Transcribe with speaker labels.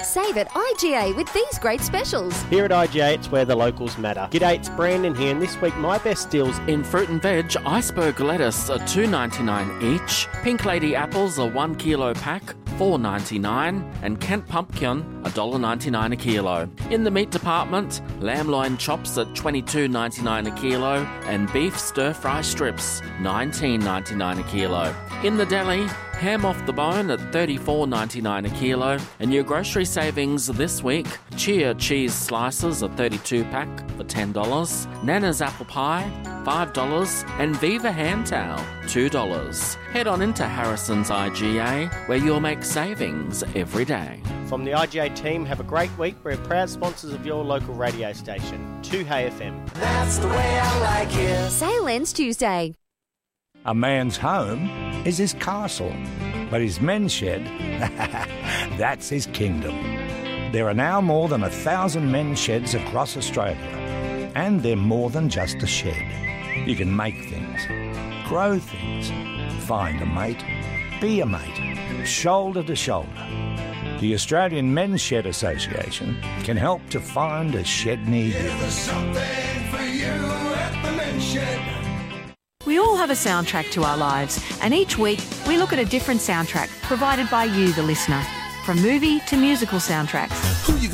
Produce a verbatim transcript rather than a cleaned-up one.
Speaker 1: Save at I G A with these great specials.
Speaker 2: Here at I G A, it's where the locals matter. G'day, it's Brandon here, and this week my best deals
Speaker 3: in fruit and veg. Iceberg lettuce are two dollars ninety-nine each. Pink Lady apples are one kilo pack, four dollars ninety-nine, and Kent pumpkin one dollar ninety-nine a kilo. In the meat department, lamb loin chops at twenty-two dollars ninety-nine a kilo, and beef stir-fry strips nineteen dollars ninety-nine a kilo. In the deli, ham off the bone at thirty-four dollars ninety-nine a kilo, and your grocery savings this week: Chia cheese slices, a thirty-two pack for ten dollars, Nana's apple pie, five dollars, and Viva hand towel, two dollars. Head on into Harrison's I G A, where you'll make savings every day.
Speaker 2: From the I G A team, have a great week. We're proud sponsors of your local radio station, two Hey F M.
Speaker 4: That's the way I like it.
Speaker 1: Sale ends Tuesday.
Speaker 5: A man's home is his castle, but his men's shed, that's his kingdom. There are now more than a thousand men's sheds across Australia, and they're more than just a shed. You can make things, grow things, find a mate, be a mate, shoulder to shoulder. The Australian Men's Shed Association can help to find a shed near you.
Speaker 4: There's something for you at the Men's Shed.
Speaker 6: We all have a soundtrack to our lives, and each week we look at a different soundtrack provided by you, the listener. From movie to musical soundtracks,